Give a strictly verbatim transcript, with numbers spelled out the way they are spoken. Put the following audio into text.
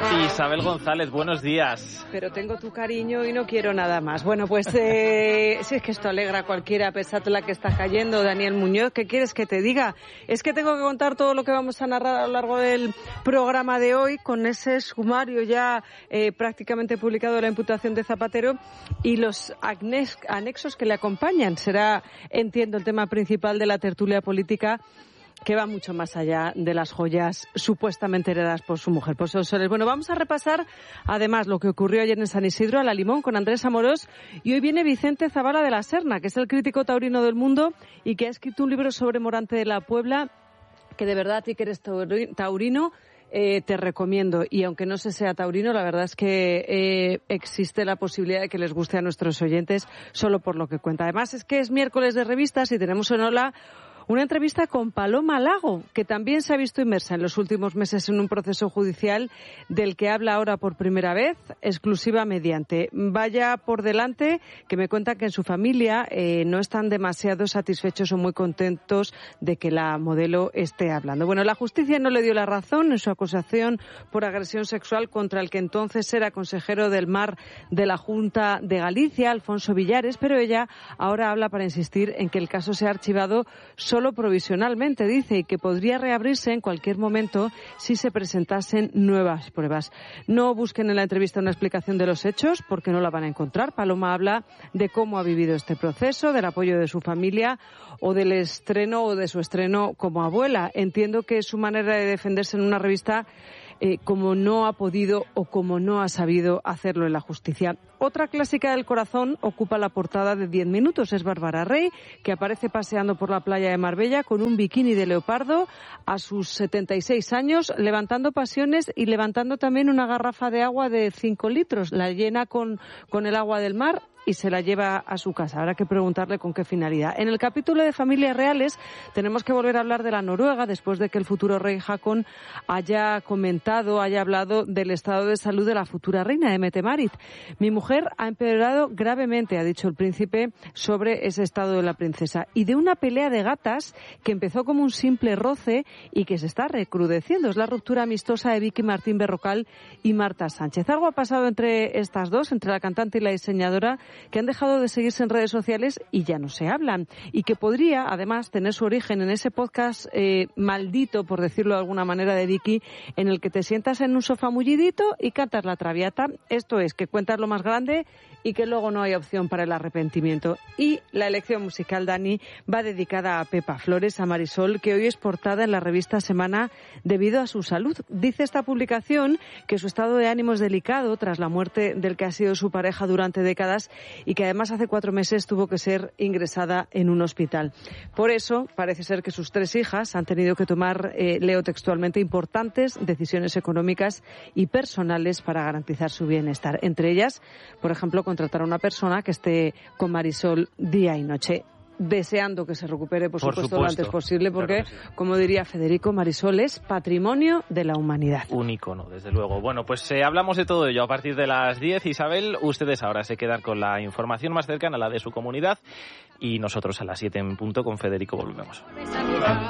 Isabel González, buenos días. Pero tengo tu cariño y no quiero nada más. Bueno, pues eh, si es que esto alegra a cualquiera, a pesar de la que está cayendo, Daniel Muñoz, ¿qué quieres que te diga? Es que tengo que contar todo lo que vamos a narrar a lo largo del programa de hoy, con ese sumario ya eh, prácticamente publicado de la imputación de Zapatero y los anexos que le acompañan. Será, entiendo, el tema principal de la tertulia política, que va mucho más allá de las joyas supuestamente heredadas por su mujer, por sus soles. Bueno, vamos a repasar además lo que ocurrió ayer en San Isidro, a la Limón, con Andrés Amorós, y hoy viene Vicente Zavala de la Serna, que es el crítico taurino del mundo y que ha escrito un libro sobre Morante de la Puebla, que de verdad, a ti que eres taurino, Eh, te recomiendo. Y aunque no se sea taurino, la verdad es que eh, existe la posibilidad de que les guste a nuestros oyentes solo por lo que cuenta. Además, es que es miércoles de revistas y tenemos en Ola una entrevista con Paloma Lago, que también se ha visto inmersa en los últimos meses en un proceso judicial del que habla ahora por primera vez, exclusiva mediante. Vaya por delante que me cuenta que en su familia eh, no están demasiado satisfechos o muy contentos de que la modelo esté hablando. Bueno, la justicia no le dio la razón en su acusación por agresión sexual contra el que entonces era consejero del Mar de la Junta de Galicia, Alfonso Villares, pero ella ahora habla para insistir en que el caso se ha archivado solo provisionalmente, dice, y que podría reabrirse en cualquier momento si se presentasen nuevas pruebas. No busquen en la entrevista una explicación de los hechos, porque no la van a encontrar. Paloma habla de cómo ha vivido este proceso, del apoyo de su familia o del estreno o de su estreno como abuela. Entiendo que es su manera de defenderse en una revista Eh, como no ha podido o como no ha sabido hacerlo en la justicia. Otra clásica del corazón ocupa la portada de diez minutos. Es Bárbara Rey, que aparece paseando por la playa de Marbella con un bikini de leopardo a sus setenta y seis años, levantando pasiones y levantando también una garrafa de agua de cinco litros. La llena con, con el agua del mar y se la lleva a su casa. Habrá que preguntarle con qué finalidad. En el capítulo de familias reales tenemos que volver a hablar de la Noruega después de que el futuro rey Haakon haya comentado, haya hablado del estado de salud de la futura reina de Mette-Marit. Mi mujer ha empeorado gravemente, ha dicho el príncipe, sobre ese estado de la princesa, y de una pelea de gatas que empezó como un simple roce y que se está recrudeciendo. Es la ruptura amistosa de Vicky Martín Berrocal y Marta Sánchez. Algo ha pasado entre estas dos, entre la cantante y la diseñadora, que han dejado de seguirse en redes sociales y ya no se hablan, y que podría además tener su origen en ese podcast eh, maldito, por decirlo de alguna manera, de Vicky, en el que te sientas en un sofá mullidito y cantas la traviata. Esto es, que cuentas lo más grande y que luego no hay opción para el arrepentimiento. Y la elección musical, Dani, va dedicada a Pepa Flores, a Marisol, que hoy es portada en la revista Semana debido a su salud. Dice esta publicación que su estado de ánimo es delicado tras la muerte del que ha sido su pareja durante décadas y que además hace cuatro meses tuvo que ser ingresada en un hospital. Por eso, parece ser que sus tres hijas han tenido que tomar, eh, leo textualmente, importantes decisiones económicas y personales para garantizar su bienestar. Entre ellas, por ejemplo, contratar a una persona que esté con Marisol día y noche. Deseando que se recupere, por, por supuesto, supuesto, lo antes posible, porque, claro, sí, como diría Federico, Marisol es patrimonio de la humanidad. Un ícono, desde luego. Bueno, pues eh, hablamos de todo ello a partir de las diez. Isabel, ustedes ahora se quedan con la información más cercana a la de su comunidad y nosotros a las siete en punto con Federico volvemos.